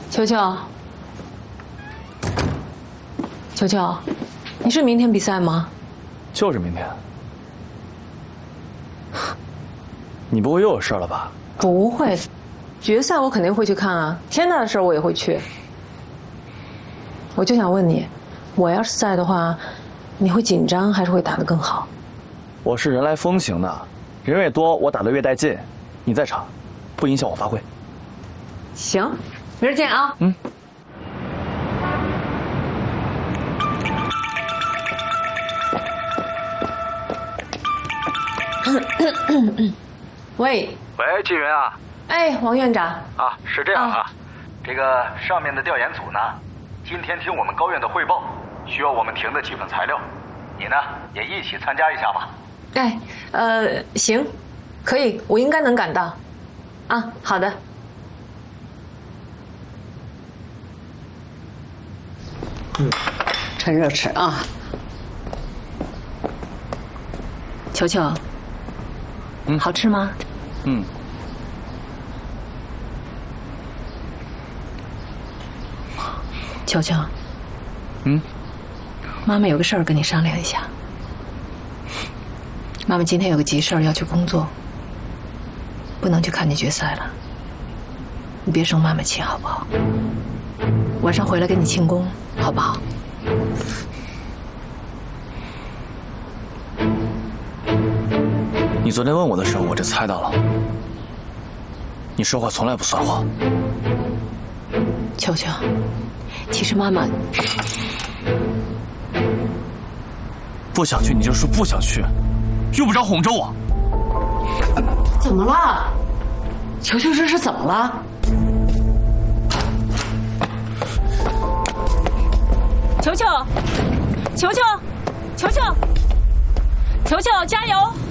球球，球球，你是明天比赛吗？ 就是明天。你不会又有事了吧？ 不会，决赛我肯定会去看啊，天大的事我也会去。我就想问你，我要是在的话，你会紧张还是会打得更好？ 我是人来疯型的，人越多我打得越带劲。你在场，不影响我发挥。 行，明儿见啊。 嗯。 喂， 季云啊。 哎，王院长。 啊，是这样啊，这个上面的调研组呢，今天听我们高院的汇报，需要我们停的几份材料，你呢也一起参加一下吧。 哎，行，可以，我应该能赶到。啊，好的。 趁热吃啊。 球球，好吃吗？球球，妈妈有个事儿跟你商量一下。妈妈今天有个急事儿要去工作，不能去看你决赛了。你别生妈妈气好不好？晚上回来给你庆功，好不好？ 你昨天问我的时候，我就猜到了。你说话从来不算话。 球球，其实妈妈不想去你就说不想去，用不着哄着我。 怎么了？球球这是怎么了？ 球球，球球，球球，球球，加油！